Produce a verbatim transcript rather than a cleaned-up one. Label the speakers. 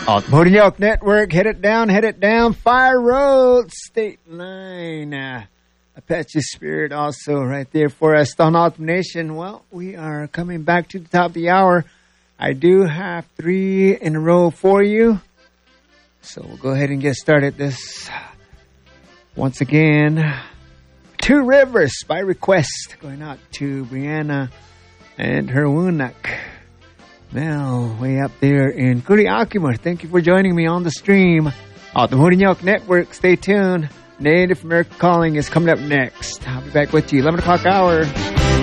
Speaker 1: Automotive Network, head it down, head it down. Fire Road, State Line. Uh, Apache Spirit also right there for us. On Autumn Nation, well, we are coming back to the top of the hour. I do have three in a row for you. So we'll go ahead and get started this. Once again, Two Rivers by request going out to Brianna and her Wunak. Mel, way up there in Kuriakima. Thank you for joining me on the stream. On the Hurinyok Network, stay tuned. Native American Calling is coming up next. I'll be back with you, eleven o'clock hour.